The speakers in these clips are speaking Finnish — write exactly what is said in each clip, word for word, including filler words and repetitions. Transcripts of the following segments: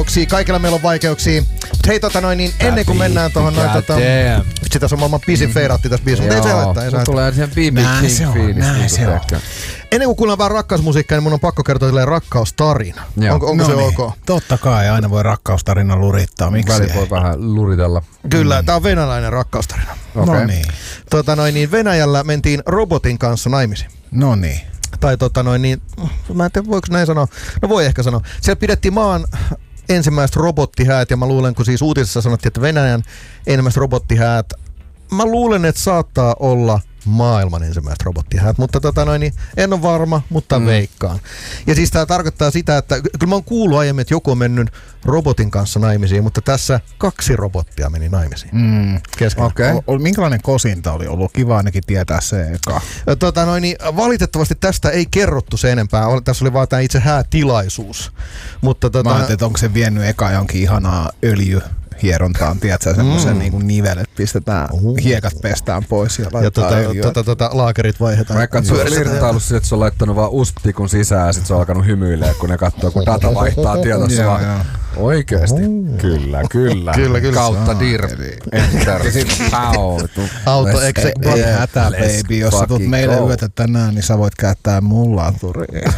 Kaikilla meillä on vaikeuksia. Hei tota noin, niin ennen kuin mennään tohon noin tota... Vitsi, tässä on maailman pisin feiratti tässä biisissä, mutta ei se haittaa. Joo, tulee siihen B B King fiilis. Ennen kuin kuunnellaan vähän rakkausmusiikkaa, niin mun on pakko kertoa silleen rakkaustarina. Onko, onko no se niin. ok? Totta kai, aina voi rakkaustarina lurittaa. Miksi Väli voi vähän luritella. Kyllä, mm. tää on venäläinen rakkaustarina. Okay. No niin. Tota noin, niin Venäjällä mentiin robotin kanssa naimisiin. No niin. Tai tota noin, niin, mä en tiedä voiko näin sanoa. No voi ehkä sanoa. Siellä pidettiin maan ensimmäiset robottihäät, ja mä luulen, kun siis uutisessa sanottiin, että Venäjän ensimmäiset robottihäät, mä luulen, että saattaa olla maailman ensimmäiset robottihäät, mutta tota noin, niin en ole varma, mutta mm. veikkaan. Ja siis tää tarkoittaa sitä, että kyllä mä oon kuullut aiemmin, että joku on mennyt robotin kanssa naimisiin, mutta tässä kaksi robottia meni naimisiin. Mm. Okay. O, o, minkälainen kosinta oli ollut? Kiva ainakin tietää se eka. Tota noin, niin valitettavasti tästä ei kerrottu se enempää. Tässä oli vaan tämä itse häätilaisuus. Mutta tota... Mä ajattelin, että onko se vienyt eka jonkin ihanaa öljy hierontaan, tiedätkö, semmoisen mm. niinku nivelet pistetään, uh. hiekat pestään pois ja laitetaan ja tota, tota, tota, laakerit vaihdetaan. Mä katson flirttailussa siitä, että se on laittanut vaan ustikun sisään ja sit se on alkanut hymyilee, kun ne katsoo, kun data vaihtaa tietossa vaan. Oikeesti? Uh. Kyllä, kyllä. Kyllä, kyllä. Kautta dir, enter, ja sit pau. Auto exec. Ei hätä, baby. Jos sä tulet meille yötä tänään, niin sä voit käyttää mun laturiin.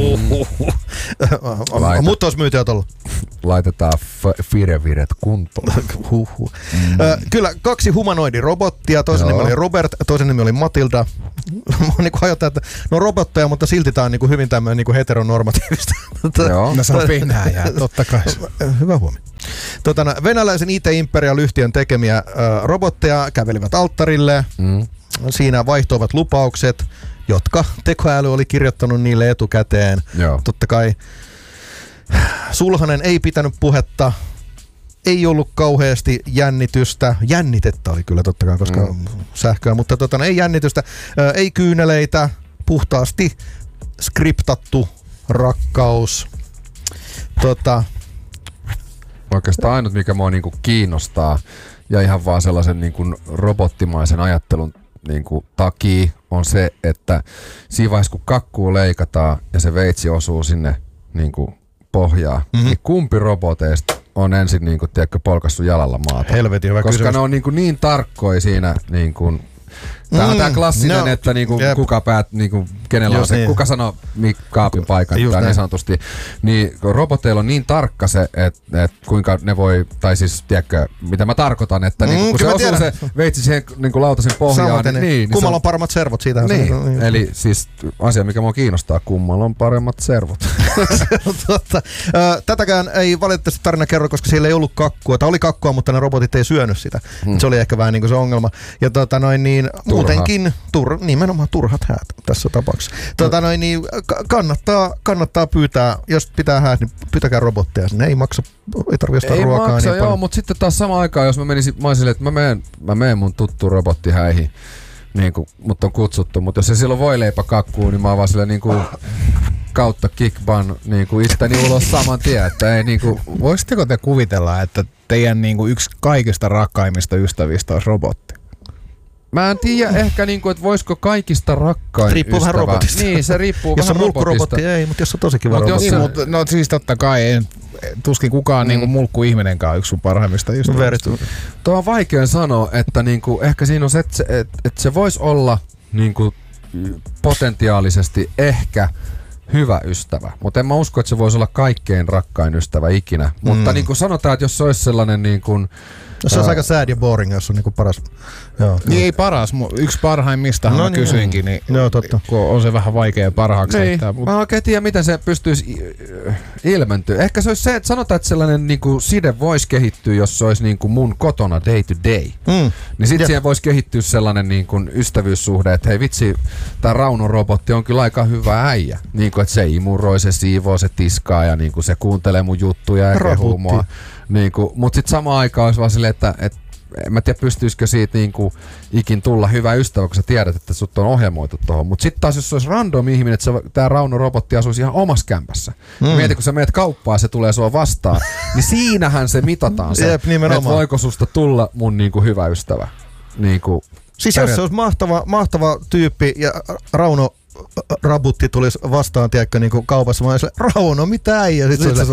Mutta ois myyty autolla. Laitetaan fireviret kuntoon. Huhhuh. Mm. Ö, kyllä, kaksi humanoidirobottia. Toisen Joo. nimi oli Robert, toisen nimi oli Matilda. Mä oon niinku hajottaa, että no robotteja, mutta silti tää on niinku hyvin tämmöinen niinku heteronormatiivista. Joo. No se on Venäjää, totta kai. Hyvä huomio. Totana, venäläisen I T-imperial-yhtiön tekemiä ö, robotteja kävelivät alttarille. Mm. Siinä vaihtoivat lupaukset, jotka tekoäly oli kirjoittanut niille etukäteen. Joo. Totta kai Sulhanen ei pitänyt puhetta, ei ollut kauheasti jännitystä. Jännitettä oli kyllä totta kai, koska mm. sähköä, mutta totana, ei jännitystä, ö, ei kyyneleitä, puhtaasti skriptattu rakkaus. Tota, Oikeastaan ainut, mikä mua niinku kiinnostaa ja ihan vaan sellaisen niinku robottimaisen ajattelun niinku takia on se, että siinä vaiheessa kun kakkuu leikataan ja se veitsi osuu sinne niinku pohjaan, mm-hmm. niin kumpi roboteista on ensin niinku, tiedätkö, polkassut jalalla maata? Helvetin hyvä Koska kysymys. ne on niinku niin tarkkoja siinä niinku. Tää on tää klassinen, no, että niinku kuka päät, niinku, kenellä on se, niin. kuka sanoo kaapin paikan tai niin sanotusti. Niin roboteilla on niin tarkka se, että et kuinka ne voi, tai siis tiedätkö, mitä mä tarkoitan, että mm, niinku, kun se osuu tiedän. se veitsi siihen niinku lautasin pohjaan. Samaten, niin, niin, kummalla niin on paremmat servot, siitä niin, se on. Niin. Eli siis asia, mikä mua kiinnostaa, kummalla on paremmat servot. Totta. Tätäkään ei valitettavasti tarina kerro, koska siellä ei ollut kakkua. Tai oli kakkua, mutta ne robotit ei syönyt sitä. Hmm. Se oli ehkä vähän niinku se ongelma. Ja tota noin niin, muutenkin Tur, nimenomaan turhat häät tässä tapauksessa. Tota noin, niin kannattaa, kannattaa pyytää, jos pitää häät, niin pyytäkää robotteja. Ne ei maksa, ei tarvitse ostaa ei ruokaa. Maksa, niin joo, mutta sitten taas samaan aikaan, jos mä menisin, mä olisin, että mä menen, mä menen mun tuttuun robottihäihin, niin kuin mut on kutsuttu, mutta jos se silloin voi leipä kakkuu, niin mä oon vaan silleen niin kuin kautta kickban niin kuin itteni ulos saman tien, että ei niin kuin. Voisitteko te kuvitella, että teidän niin kuin yksi kaikista rakkaimmista ystävistä olisi robotti? Mä en tiedä ehkä niinku, että voisiko kaikista rakkain riippuu ystävä. Vähän robotista. Niin, se riippuu jos vähän robotista. Jos on mulkkurobotti, ei, mutta jos on tosi kiva robotti. Niin, mutta no siis totta kai, ei, tuskin kukaan mm. niinku mulkku-ihminenkaan yksi sun parhaimmista ystävistä. Tuo on vaikea sanoa, että niinku, ehkä siinä on se, että se, et, et se voisi olla niinku, potentiaalisesti ehkä hyvä ystävä, mutta en mä usko, että se voisi olla kaikkein rakkain ystävä ikinä. Mm. Mutta niin kuin sanotaan, että jos se olisi sellainen niin kuin, se on aika sad ja boring, jos on niinku paras. Joo, niin ei paras, yksi parhaimmista no, mä niin, kysyinkin, niin joo, totta. Kun on se vähän vaikea parhaaksi niin, heittää. Mä en oikein tiedä, miten se pystyisi ilmentyä. Ehkä se olisi se, että sanotaan, että sellainen niinku side voisi kehittyä, jos se olisi niinku mun kotona day to day. Mm. Niin sit siihen voisi kehittyä sellainen niinku ystävyyssuhde, että hei vitsi, tää Raunon robotti on kyllä aika hyvä äijä. Niinku, että se imuroi, se siivoo, se tiskaa ja niinku se kuuntelee mun juttuja ja kehuu mua. Niinku, mut sit samaan aikaan olisi vaan silleen, että et, en mä tiedä pystyisikö siitä niinku ikin tulla hyvä ystävä, kun sä tiedät, että sut on ohjelmoitu tohon. Mut sit taas jos se olisi random ihminen, että se, tää Rauno robotti asuisi ihan omassa kämpässä. Mm. Mieti, kun sä meet kauppaan, se tulee sua vastaan, niin siinähän se mitataan se, että voiko susta tulla mun niinku hyvä ystävä. Niinku, siis jos se olisi mahtava, mahtava tyyppi ja Rauno rabutti tulisi vastaan, tiedätkö, niinku kaupassa, mä olisin, Rauno, mitä äijä? Sit sit se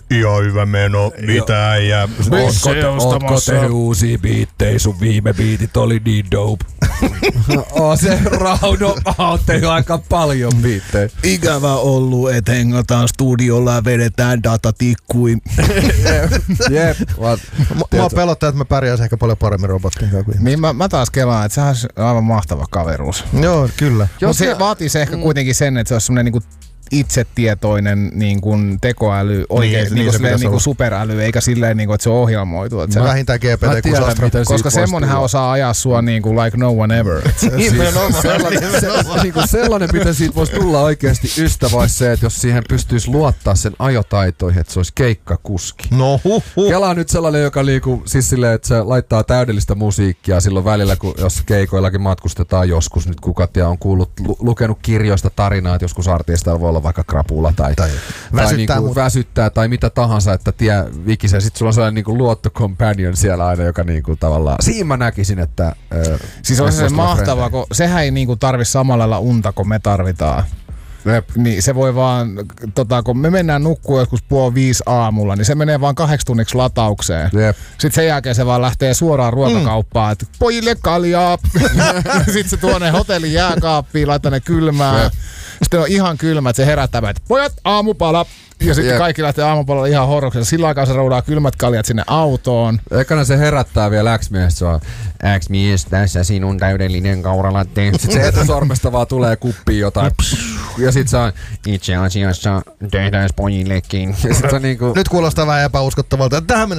Ihan hyvä meno, mitä äijää. Ootko tehnyt uusia biittejä? Sun viime biitit oli niin dope. Oh, se Rauno, mä oon tehnyt aika paljon biittejä. Ikävä ollut, et hengataan studiolla ja vedetään datatikkuin. Jep. Mua pelottaa, että mä pärjäisin ehkä paljon paremmin robottiin kanssa kuin Niin mä, mä taas kelaan, että sehän olisi aivan mahtava kaveruus. Joo, kyllä. Mutta se vaatii se ehkä kuitenkin sen, että se olisi semmoinen niinku itsetietoinen niin kuin tekoäly, oikein niin, niin, niin, niin kuin superäly, eikä silleen, niin kuin, että se on ohjelmoitu. Että vähintään G P T kuusi Astra. Koska semmonenhan osaa ajaa sua niin kuin like no one ever. Siis sellainen, se, niin kuin sellainen, miten siitä voisi tulla oikeasti ystävä, olisi se, että jos siihen pystyisi luottaa sen ajotaitoihin, että se olisi keikkakuski. No huh, huh. Kela on nyt sellainen, joka liiku, siis silleen, että se laittaa täydellistä musiikkia silloin välillä, kun jos keikoillakin matkustetaan joskus, nyt kuka tiedä on kuullut, lu, lukenut kirjoista tarinaa, että joskus artistilla voi olla vaikka krapula tai, tai, väsyttää, tai, niinku väsyttää tai mitä tahansa, että tie vikisee. Sitten sulla on sellainen niinku luottocompanion siellä aina, joka niinku tavallaan, siinä mä näkisin, että ö, siis on se mahtavaa, kun sehän ei niinku tarvi samalla lailla unta, kun me tarvitaan. Jep. Niin se voi vaan, tota, kun me mennään nukkua joskus puoli viisi aamulla, niin se menee vaan kahdeksi tunniksi lataukseen. Jep. Sitten sen jälkeen se vaan lähtee suoraan ruokakauppaan, että pojille kaljaa. Sitten se tuo ne hotellin jääkaappiin, laittaa ne kylmää. Jep. Sitten on ihan kylmä, että se herättää, että pojat, aamupala. Ja sitten yep. kaikki lähtee aamupalalla ihan horroksella. Sillä aikaa se roudaa kylmät kaljat sinne autoon. Ekana se herättää vielä X-mies. Se on X-mies, tässä sinun täydellinen kauralatte. Sitten se etusormesta vaan tulee kuppiin jotain. Ja sit se on itse asiassa tehdään pojillekin. Ja sit se on niinku... Nyt kuulostaa vähän epäuskottavalta. Tähän